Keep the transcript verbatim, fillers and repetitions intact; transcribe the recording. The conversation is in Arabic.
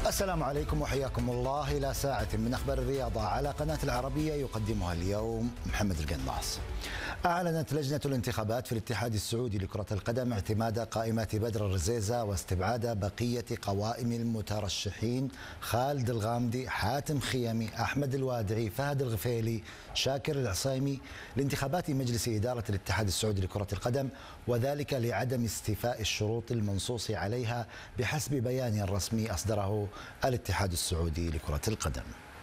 السلام عليكم وحياكم الله إلى ساعة من أخبار الرياضة على قناة العربية يقدمها اليوم محمد القناص. أعلنت لجنة الانتخابات في الاتحاد السعودي لكرة القدم اعتماد قائمة بدر الرزيزة واستبعاد بقية قوائم المترشحين خالد الغامدي، حاتم خيمي، أحمد الوادعي، فهد الغفيلي، شاكر العصيمي لانتخابات مجلس إدارة الاتحاد السعودي لكرة القدم، وذلك لعدم استيفاء الشروط المنصوص عليها بحسب بيان رسمي أصدره الاتحاد السعودي لكرة القدم.